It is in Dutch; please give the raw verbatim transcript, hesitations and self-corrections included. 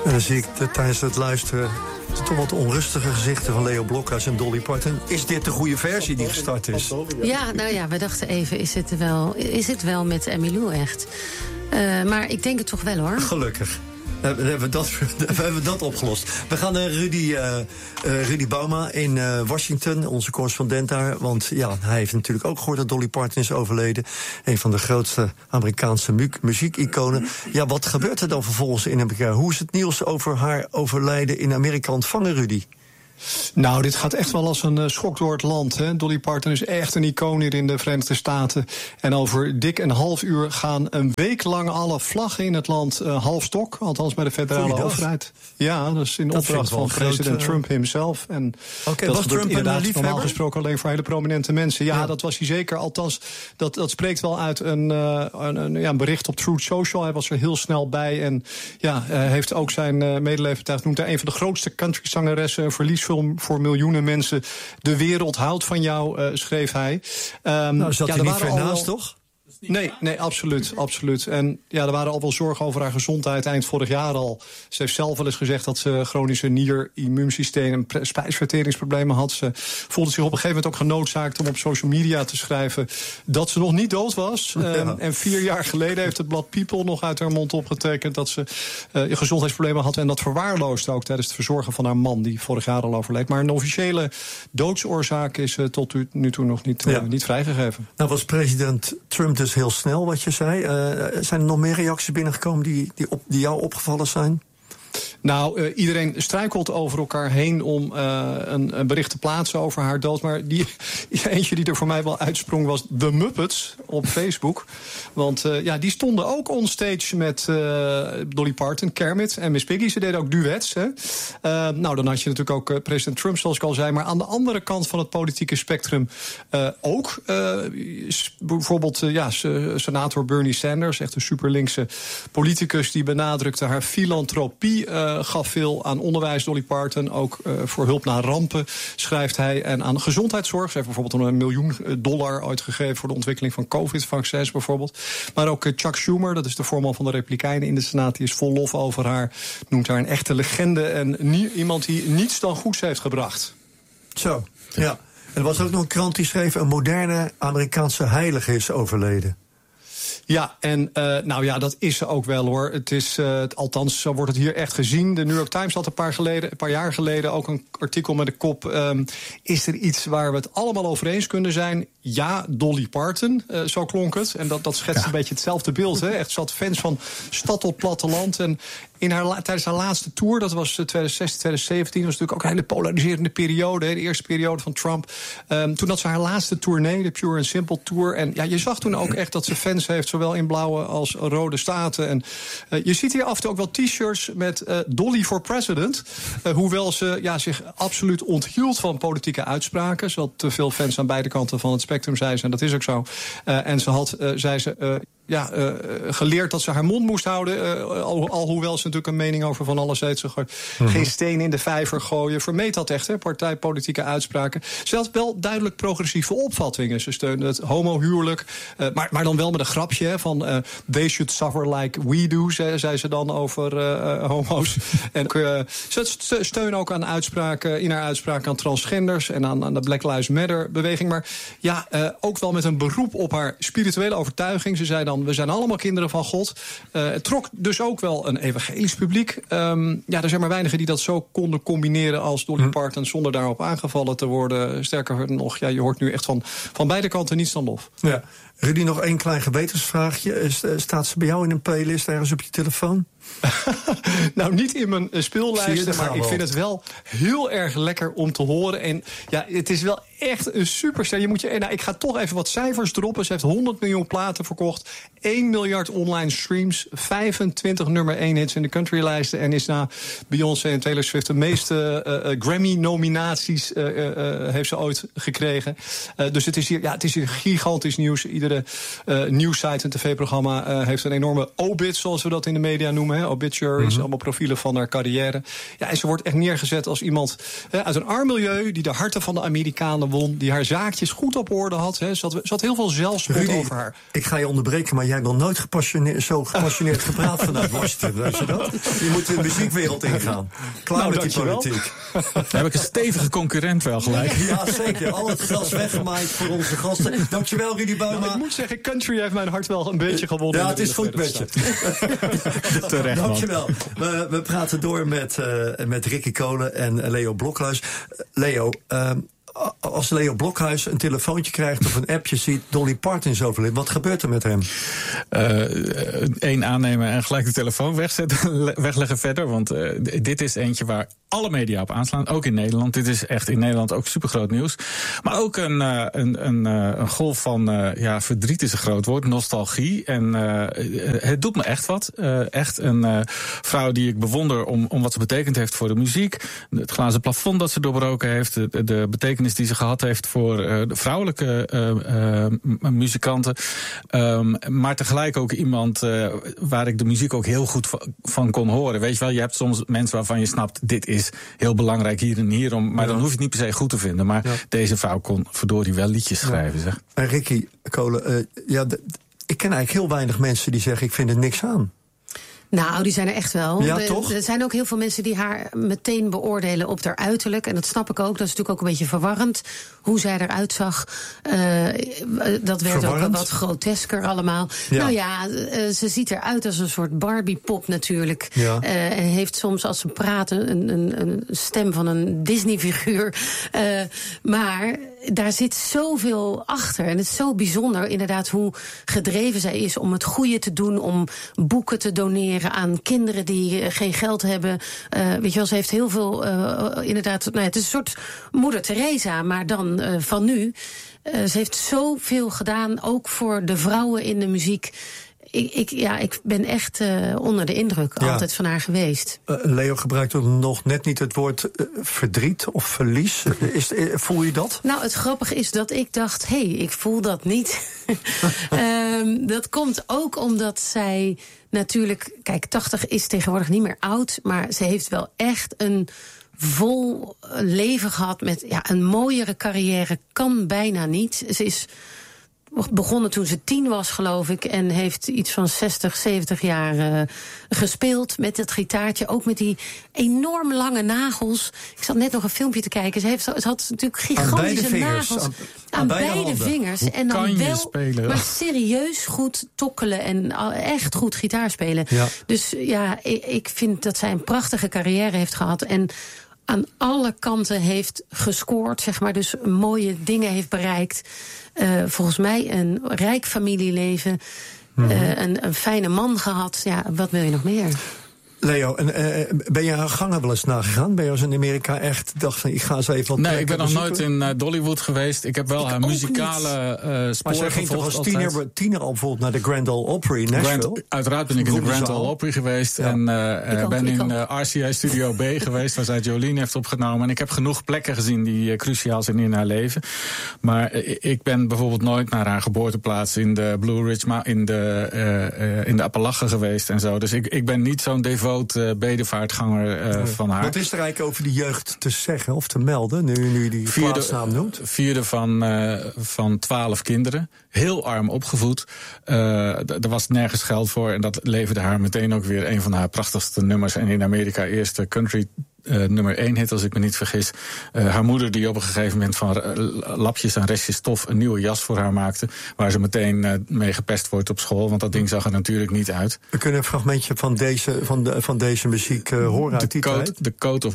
En dan zie ik de, tijdens het luisteren de toch wat onrustige gezichten van Leo Blokhuis en Dolly Parton. Is dit de goede versie die gestart is? Ja, nou ja, we dachten even, is het wel, is het wel met Emmylou echt? Uh, maar ik denk het toch wel, hoor. Gelukkig. We hebben dat, we hebben dat opgelost. We gaan naar Rudy, uh, uh, Rudy Bauma in uh, Washington, onze correspondent daar. Want ja, hij heeft natuurlijk ook gehoord dat Dolly Parton is overleden. Een van de grootste Amerikaanse mu- muziekiconen. Ja, wat gebeurt er dan vervolgens in Amerika? Hoe is het nieuws over haar overlijden in Amerika ontvangen, Rudy? Nou, dit gaat echt wel als een uh, schok door het land. Hè. Dolly Parton is echt een icoon hier in de Verenigde Staten. En over dik een half uur gaan een week lang alle vlaggen in het land uh, half stok. Althans bij de federale overheid. Ja, dat is in dat opdracht van president groot, uh... Trump himself. En okay, dat was Trump inderdaad normaal gesproken alleen voor hele prominente mensen. Ja, ja, dat was hij zeker. Althans, dat, dat spreekt wel uit een, uh, een, een, ja, een bericht op Truth Social. Hij was er heel snel bij. En ja, uh, heeft ook zijn uh, medeleven betuigd. Noemt hij een van de grootste countryzangeressen. Een verlies voor miljoenen mensen. De wereld houdt van jou, uh, schreef hij. Um, nou, zat ja, hij niet ver naast, toch? Nee, nee, absoluut, absoluut. En ja, er waren al wel zorgen over haar gezondheid eind vorig jaar al. Ze heeft zelf wel eens gezegd dat ze chronische nier-immuunsysteem en spijsverteringsproblemen had. Ze voelde zich op een gegeven moment ook genoodzaakt om op social media te schrijven dat ze nog niet dood was. Ja. Um, en vier jaar geleden heeft het blad People nog uit haar mond opgetekend dat ze uh, gezondheidsproblemen had. En dat verwaarloosde ook tijdens het verzorgen van haar man, die vorig jaar al overleed. Maar een officiële doodsoorzaak is uh, tot nu toe nog niet, uh, ja. niet vrijgegeven. Nou was president Trump dus heel snel, wat je zei. Uh, zijn er nog meer reacties binnengekomen die, die, op, die jou opgevallen zijn? Nou, uh, iedereen struikelt over elkaar heen om uh, een, een bericht te plaatsen over haar dood. Maar die, eentje die er voor mij wel uitsprong was The Muppets op Facebook. Want uh, ja, die stonden ook onstage met uh, Dolly Parton, Kermit en Miss Piggy. Ze deden ook duets. Hè. Uh, nou, dan had je natuurlijk ook uh, president Trump, zoals ik al zei. Maar aan de andere kant van het politieke spectrum uh, ook. Uh, bijvoorbeeld uh, ja, senator Bernie Sanders, echt een superlinkse politicus, die benadrukte haar filantropie. Uh, gaf veel aan onderwijs, Dolly Parton. Ook uh, voor hulp naar rampen, schrijft hij. En aan gezondheidszorg. Ze heeft bijvoorbeeld een miljoen dollar uitgegeven voor de ontwikkeling van COVID-vaccins bijvoorbeeld. Maar ook uh, Chuck Schumer, dat is de voorman van de Republikeinen in de Senaat, die is vol lof over haar. Noemt haar een echte legende en nie, iemand die niets dan goeds heeft gebracht. Zo, ja. En er was ook nog een krant die schreef: een moderne Amerikaanse heilige is overleden. Ja, en uh, nou ja, dat is ze ook wel, hoor. Het is, uh, het, althans, zo wordt het hier echt gezien. De New York Times had een paar, geleden, een paar jaar geleden ook een artikel met de kop: Um, is er iets waar we het allemaal over eens kunnen zijn? Ja, Dolly Parton, uh, zo klonk het. En dat, dat schetst ja. een beetje hetzelfde beeld, hè. Echt zat fans van stad tot platteland. En in haar, tijdens haar laatste tour, dat was twintig zestien, twintig zeventien... was natuurlijk ook een hele polariserende periode, hè, de eerste periode van Trump. Um, toen had ze haar laatste tournee, de Pure and Simple Tour. En ja, je zag toen ook echt dat ze fans heeft, zowel in blauwe als rode staten. En uh, je ziet hier af en toe ook wel t-shirts met uh, Dolly for President. Uh, hoewel ze ja, zich absoluut onthield van politieke uitspraken. Ze had te veel fans aan beide kanten van het spectrum, zei ze. En dat is ook zo. Uh, en ze had, uh, zei ze, Uh, Ja, uh, geleerd dat ze haar mond moest houden. Uh, al, alhoewel ze natuurlijk een mening over van alles heeft. Ze uh-huh. geen steen in de vijver gooien. Vermeed dat echt, hè, partijpolitieke uitspraken. Ze had wel duidelijk progressieve opvattingen. Ze steunde het homohuwelijk. Uh, maar, maar dan wel met een grapje, hè, van uh, they should suffer like we do, zei, zei ze dan over uh, homo's. En uh, ze steunen ook aan uitspraken, in haar uitspraken aan transgenders en aan, aan de Black Lives Matter beweging. Maar ja, uh, ook wel met een beroep op haar spirituele overtuiging. Ze zei dan: we zijn allemaal kinderen van God. Uh, het trok dus ook wel een evangelisch publiek. Um, ja, er zijn maar weinigen die dat zo konden combineren als Dolly Parton, zonder daarop aangevallen te worden. Sterker nog, ja, je hoort nu echt van, van beide kanten niets dan lof. Ja. Rudy, nog één klein gewetensvraagje. Staat ze bij jou in een playlist ergens op je telefoon? Nou, niet in mijn speellijsten, maar ik vind het wel heel erg lekker om te horen. En ja, het is wel echt een superster. Je moet je, nou, ik ga toch even wat cijfers droppen. Ze heeft honderd miljoen platen verkocht, één miljard online streams, vijfentwintig nummer één hits in de countrylijsten en is na Beyoncé en Taylor Swift de meeste uh, uh, Grammy-nominaties uh, uh, heeft ze ooit gekregen. Uh, dus het is hier, ja, het is hier gigantisch nieuws. Iedere uh, nieuwssite en tv-programma uh, heeft een enorme obit, zoals we dat in de media noemen. Hè? Obituaries, mm-hmm. allemaal profielen van haar carrière. Ja, en ze wordt echt neergezet als iemand uh, uit een arm milieu die de harten van de Amerikanen finale won. Die haar zaakjes goed op orde had. Hè. Ze, had ze had heel veel zelfspot Rudy, over haar. Ik ga je onderbreken, maar jij hebt nog nooit gepassioneerd, zo gepassioneerd gepraat vanuit Washington. Weet je dat? Je moet de muziekwereld ingaan. Klaar nou, met die politiek. Dan heb ik een stevige concurrent wel gelijk. Ja, zeker. Al het gras weggemaaid voor onze gasten. Dankjewel, Rudy Bouma. Nou, ik moet zeggen, country heeft mijn hart wel een beetje gewonnen. Ja, het is goed met je. Terecht, dankjewel. We, we praten door met, uh, met Ricky Kolen en Leo Blokhuis. Leo, uh, als Leo Blokhuis een telefoontje krijgt of een appje ziet, Dolly Parton is overleden, wat gebeurt er met hem? Eén uh, aannemen en gelijk de telefoon wegzetten, wegleggen verder. Want uh, dit is eentje waar alle media op aanslaan, ook in Nederland. Dit is echt in Nederland ook supergroot nieuws. Maar ook een, uh, een, een, uh, een golf van, uh, ja, verdriet is een groot woord, nostalgie. En uh, het doet me echt wat. Uh, echt een uh, vrouw die ik bewonder om, om wat ze betekend heeft voor de muziek. Het glazen plafond dat ze doorbroken heeft. De, de betekenis die ze gehad heeft voor uh, de vrouwelijke uh, uh, muzikanten. Um, maar tegelijk ook iemand uh, waar ik de muziek ook heel goed van kon horen. Weet je wel, je hebt soms mensen waarvan je snapt, dit is heel belangrijk hier en hierom. Maar ja. dan hoef je het niet per se goed te vinden. Maar ja. deze vrouw kon verdorie wel liedjes schrijven. Ja. Zeg. En Ricky Kolen, uh, ja, d- ik ken eigenlijk heel weinig mensen die zeggen, ik vind er niks aan. Nou, die zijn er echt wel. Ja, er, toch? er zijn ook heel veel mensen die haar meteen beoordelen op haar uiterlijk. En dat snap ik ook. Dat is natuurlijk ook een beetje verwarrend. Hoe zij eruit zag. Uh, dat werd verwarrend? Ook wat grotesker allemaal. Ja. Nou ja, uh, ze ziet eruit als een soort Barbie-pop natuurlijk. Ja. Uh, en heeft soms als ze praten een, een, een stem van een Disney-figuur. Uh, maar daar zit zoveel achter. En het is zo bijzonder inderdaad hoe gedreven zij is om het goede te doen. Om boeken te doneren aan kinderen die uh, geen geld hebben. Uh, weet je wel, ze heeft heel veel, uh, inderdaad, nou ja, het is een soort moeder Teresa, maar dan uh, van nu. Uh, ze heeft zoveel gedaan, ook voor de vrouwen in de muziek. Ik, ik, ja, ik ben echt uh, onder de indruk ja. altijd van haar geweest. Uh, Leo gebruikt ook nog net niet het woord uh, verdriet of verlies. Is, uh, voel je dat? Nou, het grappige is dat ik dacht, hé, hey, ik voel dat niet. um, dat komt ook omdat zij natuurlijk, kijk, tachtig is tegenwoordig niet meer oud, maar ze heeft wel echt een vol leven gehad met ja, een mooiere carrière kan bijna niet. Ze is begonnen toen ze tien was, geloof ik, en heeft iets van zestig, zeventig jaar uh, gespeeld met het gitaartje. Ook met die enorm lange nagels. Ik zat net nog een filmpje te kijken. Ze, heeft, ze had natuurlijk gigantische nagels. Aan, aan, aan beide, beide vingers. Hoe en dan wel, spelen? Maar serieus goed tokkelen en echt goed gitaar spelen. Ja. Dus ja, ik, ik vind dat zij een prachtige carrière heeft gehad. En aan alle kanten heeft gescoord, zeg maar. Dus mooie dingen heeft bereikt. Uh, volgens mij een rijk familieleven. Mm-hmm. Uh, een, een fijne man gehad. Ja, wat wil je nog meer? Leo, en, uh, ben je haar gangen wel eens nagegaan? Ben je als in Amerika echt dacht van, ik ga eens even wat Nee, ik ben nog nooit in uh, Dollywood geweest. Ik heb wel ik haar muzikale uh, sporen Maar zij ging toch als tiener, tiener al bijvoorbeeld naar de Grand Ole Opry in Nashville? Grand, uiteraard ben ik in de Grand Ole Opry geweest. Ja. En uh, ook, ben in uh, R C A Studio B geweest, waar zij Jolene heeft opgenomen. En ik heb genoeg plekken gezien die uh, cruciaal zijn in haar leven. Maar uh, ik ben bijvoorbeeld nooit naar haar geboorteplaats in de Blue Ridge, maar in de, uh, uh, in de Appalachen geweest en zo. Dus ik, ik ben niet zo'n devoot Uh, bedevaartganger uh, van haar. Wat is er eigenlijk over die jeugd te zeggen of te melden, nu, nu je die vierde, plaatsnaam noemt? Vierde van, uh, van twaalf kinderen. Heel arm opgevoed. Uh, d- er was nergens geld voor en dat leverde haar meteen ook weer een van haar prachtigste nummers. En in Amerika eerste country Uh, nummer één hit, als ik me niet vergis. Uh, haar moeder die op een gegeven moment van uh, lapjes en restjes stof een nieuwe jas voor haar maakte. Waar ze meteen uh, mee gepest wordt op school. Want dat ding zag er natuurlijk niet uit. We kunnen een fragmentje van deze, van de, van deze muziek uh, horen uit die code, tijd. The Coat of